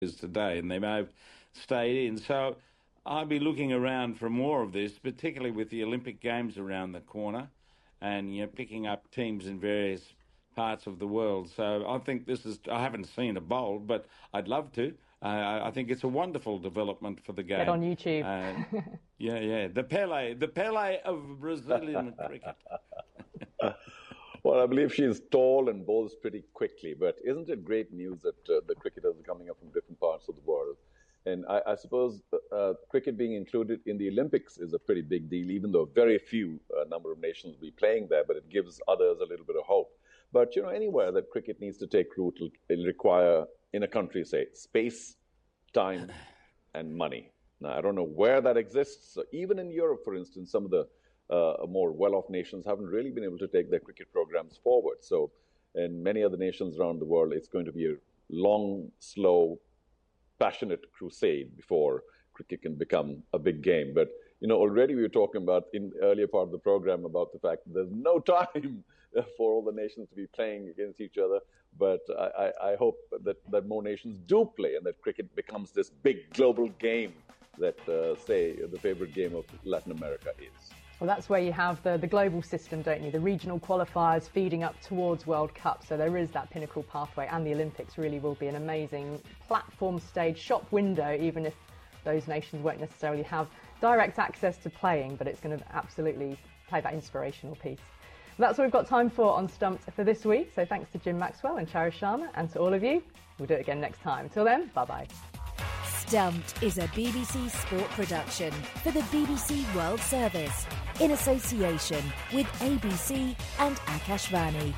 is today, and they may have stayed in. So I'll be looking around for more of this, particularly with the Olympic Games around the corner, and picking up teams in various parts of the world. So I think I haven't seen a bowl, but I'd love to. I think it's a wonderful development for the game. Get on YouTube. Yeah. The Pele of Brazilian cricket. Well, I believe she's tall and bowls pretty quickly, but isn't it great news that the cricketers are coming up from different parts of the world? And I suppose cricket being included in the Olympics is a pretty big deal, even though very few number of nations will be playing there, but it gives others a little bit of hope. But, anywhere that cricket needs to take root, it'll require, in a country, say, space, time, and money. Now, I don't know where that exists. So even in Europe, for instance, some of the more well-off nations haven't really been able to take their cricket programs forward. So in many other nations around the world, it's going to be a long, slow, passionate crusade before cricket can become a big game. But, already we were talking about in the earlier part of the program about the fact that there's no time for all the nations to be playing against each other. But I hope that more nations do play and that cricket becomes this big global game that, say, the favorite game of Latin America is. Well, that's where you have the global system, don't you? The regional qualifiers feeding up towards World Cup. So there is that pinnacle pathway, and the Olympics really will be an amazing platform stage, shop window, even if those nations won't necessarily have direct access to playing, but it's going to absolutely play that inspirational piece. Well, that's what we've got time for on Stumped for this week. So thanks to Jim Maxwell and Charis Sharma, and to all of you. We'll do it again next time. Till then, bye-bye. Stumped is a BBC Sport production for the BBC World Service in association with ABC and Akashvani.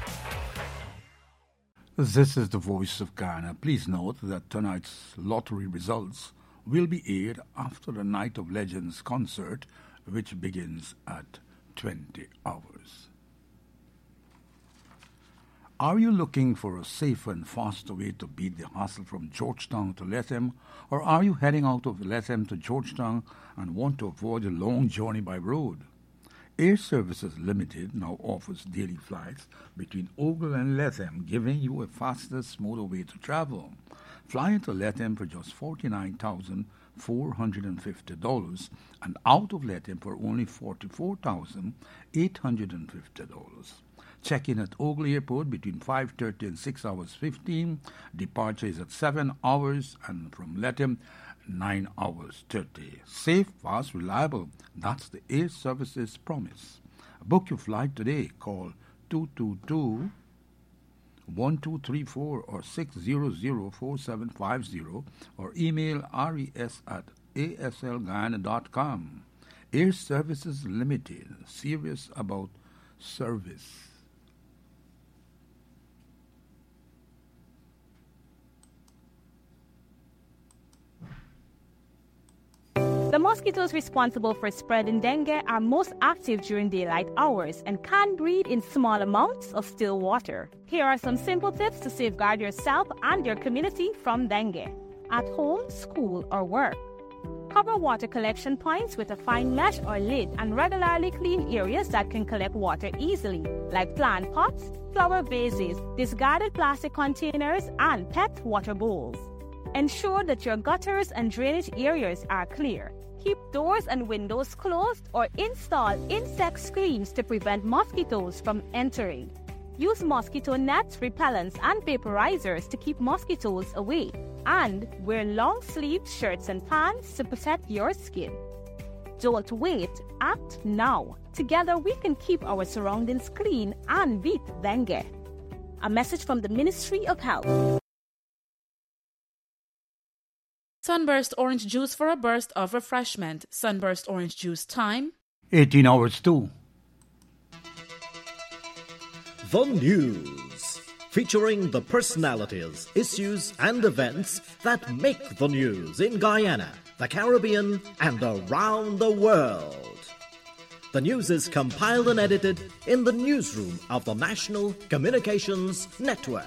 This is the Voice of Ghana. Please note that tonight's lottery results will be aired after the Night of Legends concert, which begins at 20 hours. Are you looking for a safer and faster way to beat the hassle from Georgetown to Latham, or are you heading out of Latham to Georgetown and want to avoid a long journey by road? Air Services Limited now offers daily flights between Ogle and Latham, giving you a faster, smoother way to travel. Fly into Latham for just $49,450 and out of Latham for only $44,850. Check-in at Ogle Airport between 5:30 and 6 hours 15. Departure is at 7 hours, and from Latham, 9 hours 30. Safe, fast, reliable. That's the Air Services promise. Book your flight today. Call 222-1234 or 600-4750 or email res@aslghana.com. Air Services Limited. Serious about service. The mosquitoes responsible for spreading dengue are most active during daylight hours and can breed in small amounts of still water. Here are some simple tips to safeguard yourself and your community from dengue. At home, school, or work. Cover water collection points with a fine mesh or lid and regularly clean areas that can collect water easily, like plant pots, flower vases, discarded plastic containers, and pet water bowls. Ensure that your gutters and drainage areas are clear. Keep doors and windows closed or install insect screens to prevent mosquitoes from entering. Use mosquito nets, repellents, and vaporizers to keep mosquitoes away. And wear long-sleeved shirts and pants to protect your skin. Don't wait, act now. Together we can keep our surroundings clean and beat dengue. A message from the Ministry of Health. Sunburst orange juice for a burst of refreshment. Sunburst orange juice time 18 hours too. The News, featuring the personalities, issues and events that make the news in Guyana, the Caribbean and around the world. The news is compiled and edited in the newsroom of the National Communications Network.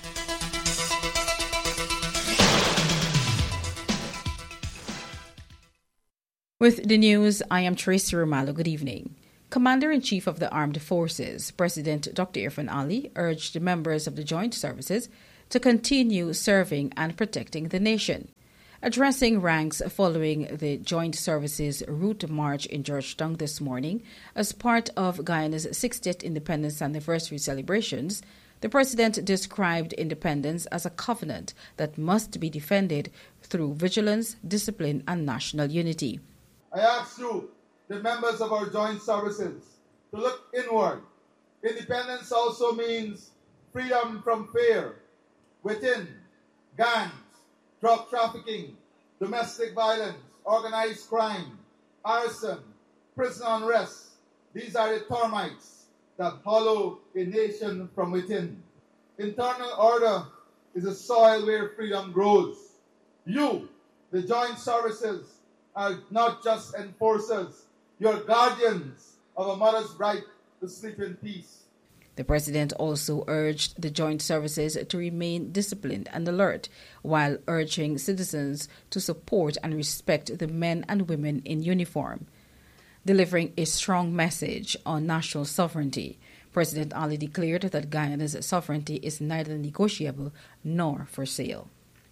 With the news, I am Tracy Romalo. Good evening. Commander-in-Chief of the Armed Forces, President Dr. Irfan Ali, urged the members of the Joint Services to continue serving and protecting the nation. Addressing ranks following the Joint Services Route March in Georgetown this morning as part of Guyana's 60th Independence Anniversary celebrations, the President described independence as a covenant that must be defended through vigilance, discipline, and national unity. I ask you, the members of our joint services, to look inward. Independence also means freedom from fear within gangs, drug trafficking, domestic violence, organized crime, arson, prison unrest. These are the termites that hollow a nation from within. Internal order is a soil where freedom grows. You, the joint services, are not just enforcers, you're guardians of a mother's right to sleep in peace. The President also urged the joint services to remain disciplined and alert, while urging citizens to support and respect the men and women in uniform. Delivering a strong message on national sovereignty, President Ali declared that Guyana's sovereignty is neither negotiable nor for sale.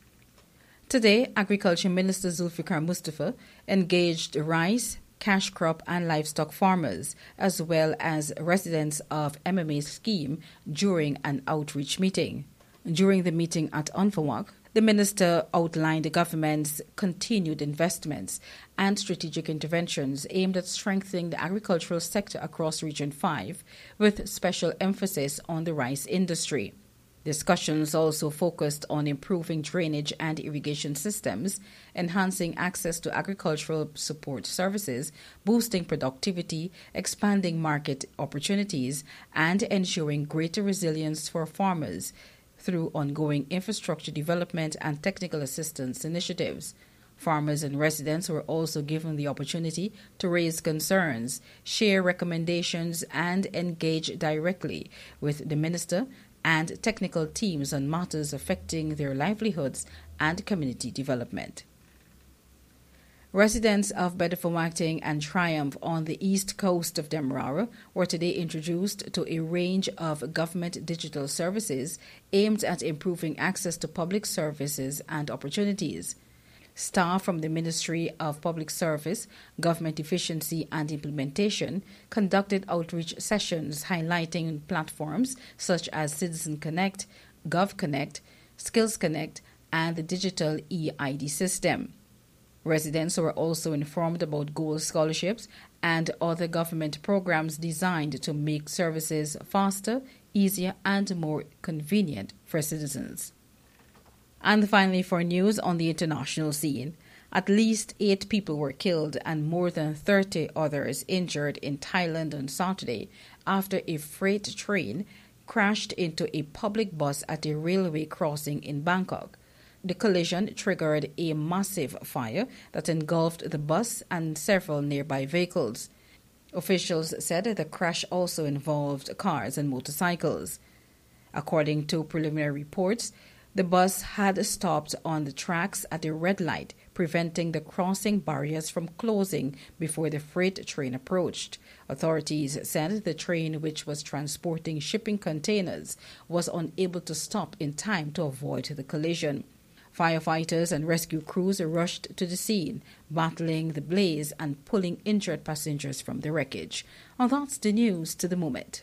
Today, Agriculture Minister Zulfikar Mustafa engaged rice, cash crop and livestock farmers, as well as residents of MMA's scheme during an outreach meeting. During the meeting at Unfawak, the minister outlined the government's continued investments and strategic interventions aimed at strengthening the agricultural sector across Region 5, with special emphasis on the rice industry. Discussions also focused on improving drainage and irrigation systems, enhancing access to agricultural support services, boosting productivity, expanding market opportunities, and ensuring greater resilience for farmers through ongoing infrastructure development and technical assistance initiatives. Farmers and residents were also given the opportunity to raise concerns, share recommendations, and engage directly with the minister and technical teams on matters affecting their livelihoods and community development. Residents of Bedford-Wacting and Triumph on the east coast of Demerara were today introduced to a range of government digital services aimed at improving access to public services and opportunities. Staff from the Ministry of Public Service, Government Efficiency and Implementation conducted outreach sessions highlighting platforms such as Citizen Connect, Gov Connect, Skills Connect, and the digital e-ID system. Residents were also informed about Gold scholarships and other government programs designed to make services faster, easier, and more convenient for citizens. And finally, for news on the international scene, at least 8 people were killed and more than 30 others injured in Thailand on Saturday after a freight train crashed into a public bus at a railway crossing in Bangkok. The collision triggered a massive fire that engulfed the bus and several nearby vehicles. Officials said the crash also involved cars and motorcycles. According to preliminary reports, the bus had stopped on the tracks at a red light, preventing the crossing barriers from closing before the freight train approached. Authorities said the train, which was transporting shipping containers, was unable to stop in time to avoid the collision. Firefighters and rescue crews rushed to the scene, battling the blaze and pulling injured passengers from the wreckage. And that's the news to the moment.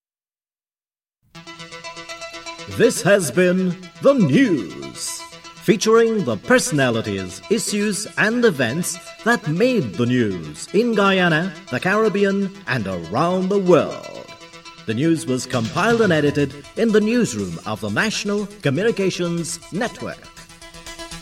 This has been The News, featuring the personalities, issues and events that made the news in Guyana, the Caribbean and around the world. The news was compiled and edited in the newsroom of the National Communications Network.